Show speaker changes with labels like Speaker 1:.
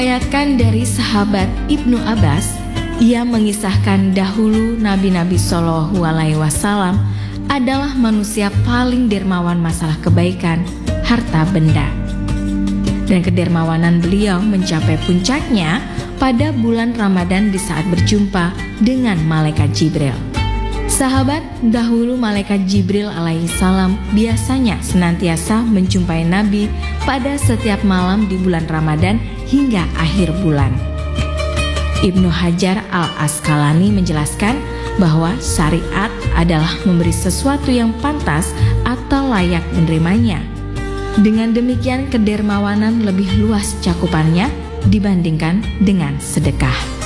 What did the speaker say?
Speaker 1: Diriwayatkan dari sahabat Ibnu Abbas, ia mengisahkan dahulu Nabi-Nabi Shallallahu Alaihi Wasallam adalah manusia paling dermawan masalah kebaikan, harta benda. Dan kedermawanan beliau mencapai puncaknya pada bulan Ramadan di saat berjumpa dengan malaikat Jibril. Sahabat, dahulu malaikat Jibril alaihissalam biasanya senantiasa menjumpai Nabi pada setiap malam di bulan Ramadan hingga akhir bulan. Ibnu Hajar al-Asqalani menjelaskan bahwa syariat adalah memberi sesuatu yang pantas atau layak menerimanya. Dengan demikian kedermawanan lebih luas cakupannya dibandingkan dengan sedekah.